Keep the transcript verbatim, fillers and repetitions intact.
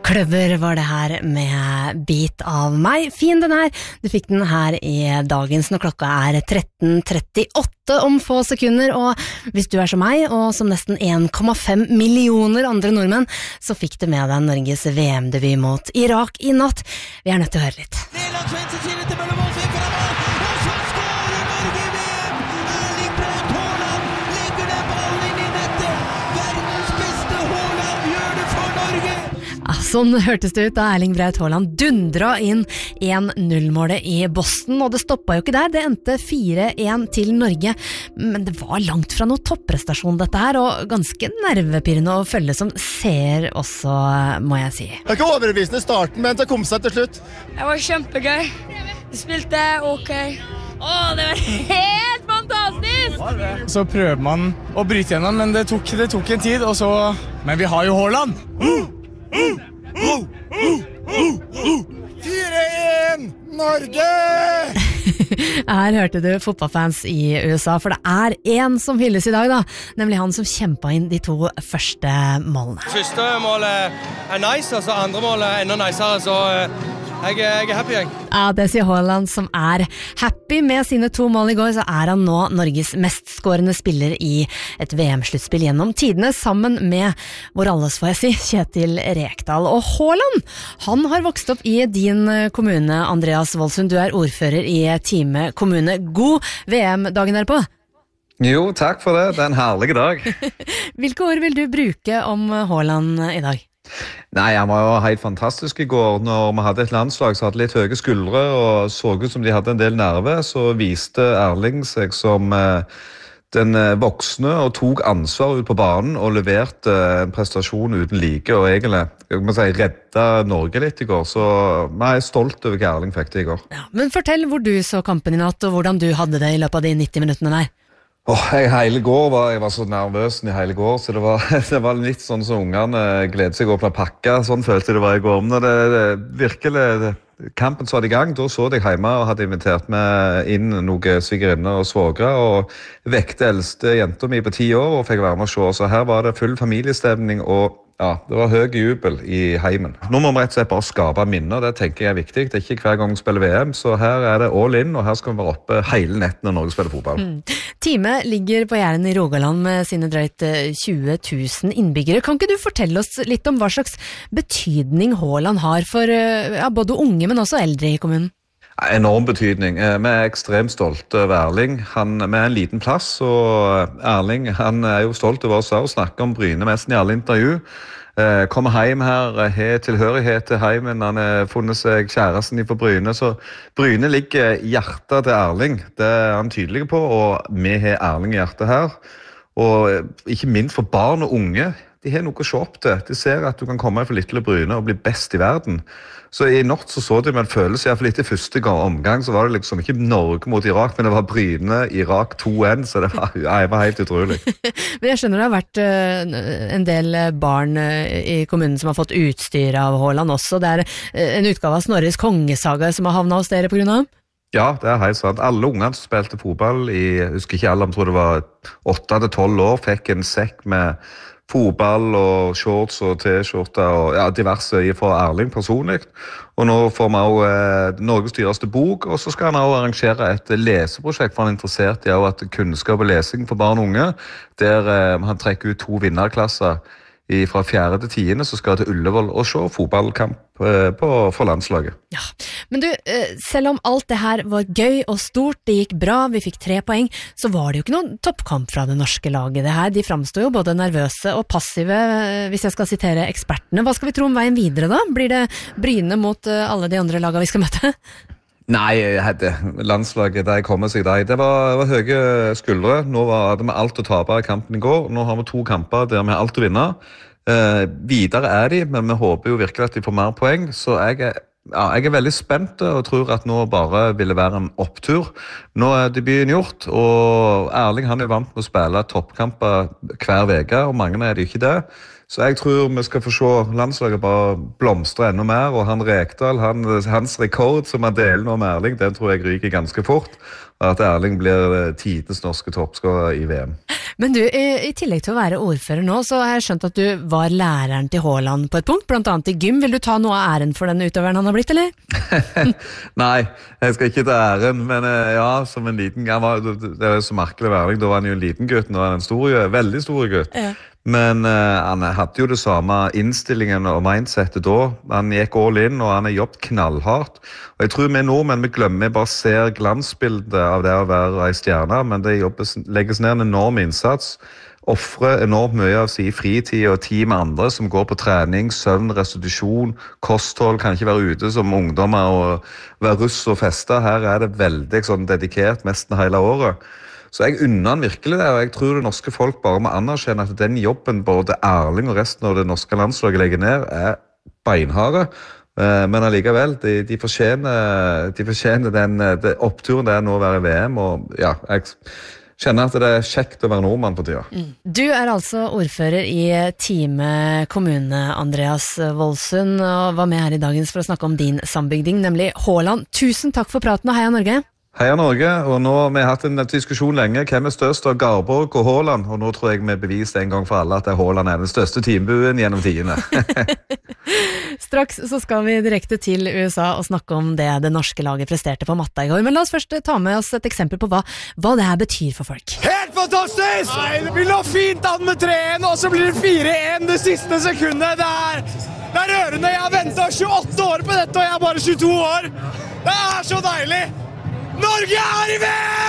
Kløver var det her med Bit av meg. Fin den her. Du fikk den her i dagens når klokka er tretten trettiåtte om få sekunder, og hvis du er som meg, og som nesten en komma fem millioner andre nordmenn, så fikk du med deg Norges V M-debut mot Irak i natt. Vi er nødt til å høre litt. Sånn hørtes det ut da Erling Braut Haaland dundra inn en null-målet i Boston, og det stoppet jo ikke der, det endte fire en til Norge, men det var langt fra noe topprestasjon dette her, og ganske nervepirrende å følge som ser også, må jeg si. Det var ikke overbevisende starten, men det kom seg til slutt. Det var kjempegøy. Vi spilte ok. Åh, det var helt fantastisk! Så prøver man å bryte gjennom, men det tok, det tok en tid, og så... Men vi har jo Haaland! Uh! Uh! Uh! Uh! Uh! fire en Norge! Her hørte du fotballfans i U S A, for det er en som hylles i dag da, nemlig han som kjempet inn de to første målene. Første målet er nice, og så andre målet er enda nicere, så jeg, jeg er happy, jeg. Ja, det sier Haaland som er happy. Med sine to mål i går, så er han nå Norges mest skårende spiller i et V M-sluttspill gjennom tidene, sammen med vår alles, får jeg si, Kjetil Rekdal. Og Haaland, han har vokst opp i din kommune, Andreas Voldsund. Du er ordfører i Time kommune. God V M-dagen der på! Jo, takk for det. Det er en herlig dag. Hvilke ord vil du bruke om Haaland i dag? Nei, han var jo helt fantastisk i går. Når vi hadde et landslag som hadde litt høye skuldre og så ut som de hadde en del nerve, så viste Erling seg som eh, den voksne og tok ansvar ut på banen og leverte en prestasjon uten like, og egentlig jeg må si, redda Norge litt i går. Så jeg er stolt over hva Erling fikk det i går. Ja, men fortell hvor du så kampen i natt, og hvordan du hadde det i løpet av de nitti minuttene der. Oh, jeg, hele går var, jeg var så nervøs i hele går, så det var, det var litt sånn som ungene gleder seg å åpne pakka, sånn følte jeg det var i går. Men det, det virkelig, det, kampen så hadde i gang, da så jeg hjemme og hadde invitert meg inn noen svigerinner og svogre, og vekte eldste jenta mi på ti år og fikk være med å se. Så her var det full familiestemning, og ja, det var høy jubel i heimen. Nå må vi rett og slett bare skape minner, det tenker jeg er viktig. Det er ikke hver gang vi spiller V M, så her er det all in, og her skal vi være oppe hele netten når Norge spiller fotball. Mm. Time ligger på Jæren i Rogaland med sine drøyt tjue tusen innbyggere. Kan ikke du fortelle oss litt om hva slags betydning Haaland har for ja, både unge, men også eldre i kommunen? Enorm betydning. Vi er ekstremt stolte over Erling. Han er en liten plass, og Erling han er jo stolt over oss og snakker om Bryne nesten i alle intervju. Kommer hjem her, har tilhørighet til heimen, han har funnet seg kjæresten i for Bryne, så Bryne ligger i hjertet til Erling. Det er han tydelig på, og vi har Erling i hjertet her. Og ikke minst for barn og unge, de har noe å se opp til. De ser at du kan komme fra Lille Bryne og bli best i verden. Så i natt så så de med en følelse, i hvert fall litt i første omgang, så var det liksom ikke Norge mot Irak, men det var Bryne, Irak to en, så det var, ja, det var helt utrolig. Men jeg skjønner det har vært uh, en del barn uh, i kommunen som har fått utstyr av Haaland også. Det er uh, en utgave av Snorres kongesaga som har havnet hos dere på grunn av ham? Ja, det er helt sant. Alle ungene som spilte fotball i, jeg husker ikke alle, jeg tror det var åtte til tolv år, fikk en sekk med fotball og shorts og t-skjorter og ja, diverse fra Erling personlig. Og nå får vi også eh, Norges dyreste bok, og så skal han også arrangere et leseprosjekt for han er interessert i at kunnskap og lesing for barn og unge, der eh, han trekker ut to vinnerklasser i, fra fjerde til tiende, så skal jeg til Ullevål og se fotballkamp eh, på, for landslaget. Ja, men du, eh, selv om alt det her var gøy og stort, det gikk bra, vi fikk tre poeng, så var det jo ikke noen toppkamp fra det norske laget. Det her, de fremstår jo både nervøse og passive, eh, hvis jeg skal sitere ekspertene. Hva skal vi tro om veien videre da? Blir det Bryne mot eh, alle de andre lagene vi skal møte? Nei, det, landslaget der kommer seg der. Det var, var høye skuldre. Nå var det med alt å tape i kampen i går. Nå har vi to kamper der vi har alt å vinne. Eh, videre er de, men vi håper jo virkelig at de får mer poeng. Så jeg er, ja, jeg er veldig spent og tror at nå bare vil det være en opptur. Nå er debuten gjort, og Erling han er vant med å spille toppkamper hver veke, og mange er det jo ikke det. Så jeg tror vi skal få se landslaget bare blomstre enda mer, og han Rekdal, han, hans rekord som han deler nå med Erling, den tror jeg ryker ganske fort, og at Erling blir tidens norske toppskårer i V M. Men du, i, i tillegg til å være ordfører nå, så har jeg skjønt at du var læreren til Haaland på et punkt, blant annet i gym. Vil du ta noe av æren for den utøveren han har blitt, eller? Nei, jeg skal ikke ta æren, men ja, som en liten gang, det er jo så merkelig Erling, da var han jo en liten gutt, nå er han en stor, veldig stor gutt. Ja. Men uh, han hadde jo det samme innstillingen og mindsetet da. Han gikk all in, og han har jobbet knallhardt. Og jeg tror vi nordmenn, vi glemmer, vi bare ser glansbildet av det å være en stjerne, men det jobbes, legges ned en enorm innsats. Offrer enormt mye av sin fritid og tid med andre som går på trening, søvn, restitusjon, kosthold, kan ikke være ute som ungdommer og være russ og feste. Her er det veldig sånn, dedikert nesten hele året. Så jeg unner han virkelig det, og jeg tror det norske folk bare må anerkjenne at den jobben både Erling og resten av det norske landslaget legger ned er beinharde. Men allikevel, de, de fortjener, de fortjener den, den oppturen det er nå å være i V M, og ja, jeg kjenner at det er kjekt å være nordmann på tida. Mm. Du er altså ordfører i Time kommune, Andreas Voldsund, og var med her i dagens for å snakke om din sambygding, nemlig Haaland. Tusen takk for praten, og heia Norge! Heia Norge, og nå har vi hatt en diskusjon lenge. Hvem er størst av Garborg og Haaland? Og nå tror jeg vi beviser en gang for alle at Haaland er den største teambuen gjennom tidene. Straks så skal vi direkte til U S A og snakke om det det norske laget presterte på matta i går. Men la oss først ta med oss et eksempel på hva, hva det her betyr for folk. Helt fantastisk! Nei, det blir noe fint an med tre en, og så blir det fire en det siste sekundet. Det er, det er rørende. Jeg har ventet tjueåtte år på dette, og jeg er bare tjueto år. Det er så deilig! Norge er i V M!